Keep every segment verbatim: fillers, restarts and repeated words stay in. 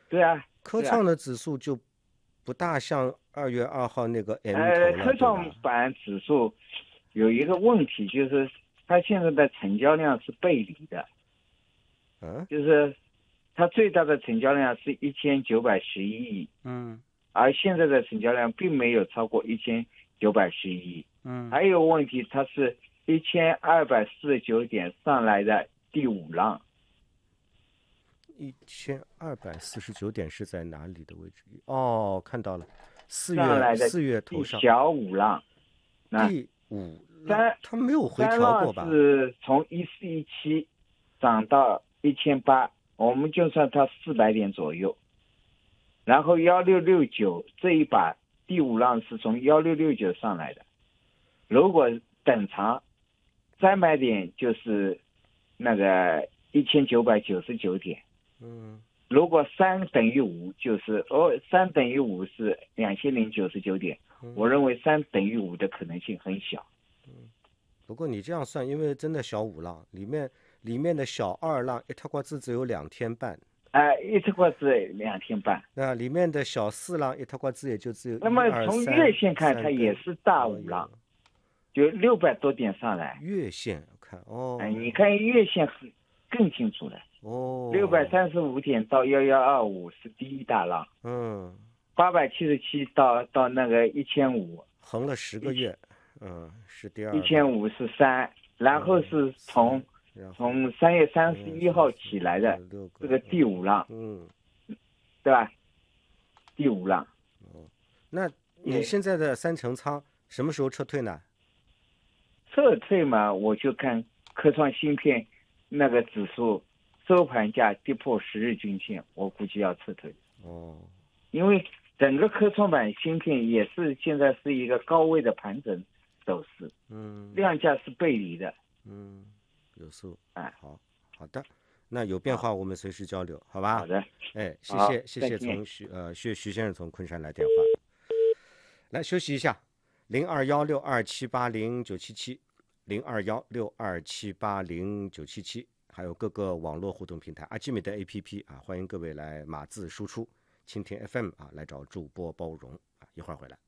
对啊， 科创的指数就不大像二月二号那个 M 头呃， 了， 科创板指数有一个问题，就是它现在的成交量是背离的， 嗯， 就是它最大的成交量是一千九百十一亿， 嗯， 而现在的成交量并没有超过一千九百十一亿， 嗯， 还有问题，它是一千二百四十九点上来的第五浪。 一千二百四十九点是在哪里的位置？哦，看到了，四上来的月四月头第上小五浪，那第五浪三， 它没有回三浪调过吧？ 是从一四一七涨到一千八，我们就算它四百点左右。然后幺六六九这一把第五浪是从幺六六九上来的，如果等长三百点就是那个一千九百九十九点。 嗯， 如果三等于五就是哦，三等于五是两千零九十九点， 嗯， 我认为三等于五的可能性很小。 嗯，不过你这样算，因为真的小五浪里面里面的小二浪一脱瓜子只有两天半， 哎、呃，一脱瓜子两天半。 那里面的小四浪一脱瓜子也就只有一那么从月线看，它也是大五浪，就六百多点上来。 月线看哦， 哎，你看月线更清楚了。 哦， 六百三十五点到幺幺二五是第一大浪， 嗯， 八百七十七到到那个一千五， 横了十个月，嗯，是第二， 一千五是三，然后是从、嗯、从三月三十一号起来的这个第五浪， 嗯， 对吧？第五浪， 哦，那你现在的三成仓什么时候撤退呢？ 撤退嘛，我就看科创芯片那个指数。收盘价跌破十日均线，我估计要撤退。 哦， 因为整个科创板芯片也是现在是一个高位的盘整走势， 嗯， 量价是背离的， 嗯，有数， 哎， 好，好的，那有变化我们随时交流，好吧？ 好的， 哎，谢谢，谢谢从徐呃徐徐先生从昆山来电话，来休息一下，零二幺六二七八零九七七，零二幺六二七八零九七七。还有各个网络互动平台，阿基米德 A P P 啊，欢迎各位来码字输出，蜻蜓 F M 啊，来找主播包容啊，一会儿回来。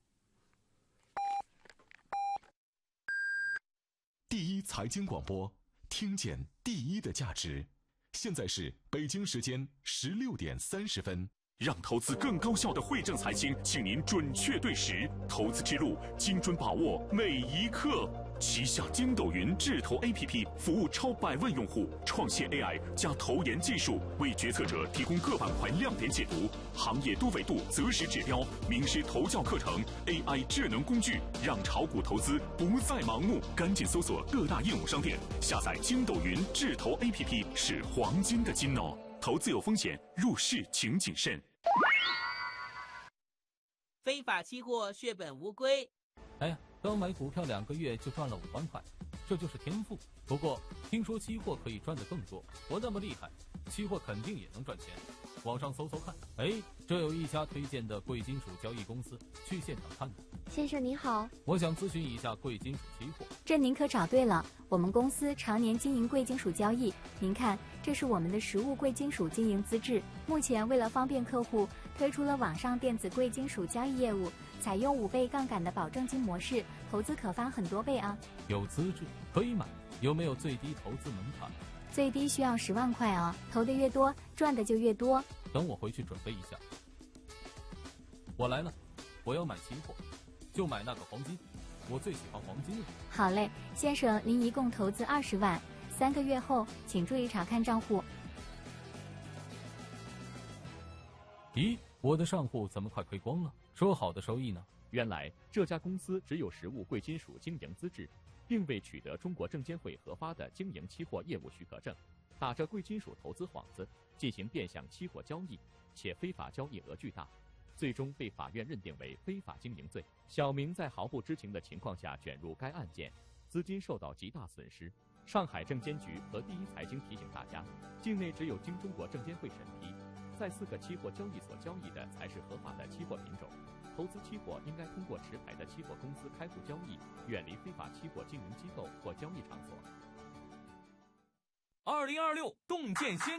第一财经广播，听见第一的价值。现在是北京时间十六点三十分。让投资更高效的汇正财经，请您准确对时，投资之路精准把握每一刻。旗下筋斗云智投 A P P 服务超百万用户，创新 A I 加投研技术，为决策者提供各板块亮点解读、行业多维度择时指标、名师投教课程、A I 智能工具，让炒股投资不再盲目。赶紧搜索各大应用商店，下载筋斗云智投 A P P 是黄金的金哦。投资有风险，入市请谨慎。 非法期货血本无归。 哎呀，刚买股票两个月就赚了五万块，这就是天赋。不过听说期货可以赚得更多，我那么厉害，期货肯定也能赚钱。网上搜搜看，哎，这有一家推荐的贵金属交易公司，去现场看看。 先生您好， 我想咨询一下贵金属期货。 这您可找对了，我们公司常年经营贵金属交易。您看，这是我们的实物贵金属经营资质。目前为了方便客户，推出了网上电子贵金属交易业务，采用五倍杠杆的保证金模式，投资可翻很多倍啊。 有资质可以买，有没有最低投资门槛？ 最低需要十万块啊，投的越多，赚的就越多。 等我回去准备一下。我来了，我要买期货，就买那个黄金，我最喜欢黄金了。 好嘞，先生，您一共投资二十万，三个月后请注意查看账户。 咦，我的账户怎么快亏光了？说好的收益呢？ 原来这家公司只有实物贵金属经营资质，并未取得中国证监会核发的经营期货业务许可证，打着贵金属投资幌子进行变相期货交易，且非法交易额巨大，最终被法院认定为非法经营罪。小明在毫不知情的情况下卷入该案件，资金受到极大损失。上海证监局和第一财经提醒大家，境内只有经中国证监会审批，在四个期货交易所交易的才是合法的期货品种。投资期货应该通过持牌的期货公司开户交易，远离非法期货经营机构或交易场所。 二零二六洞见先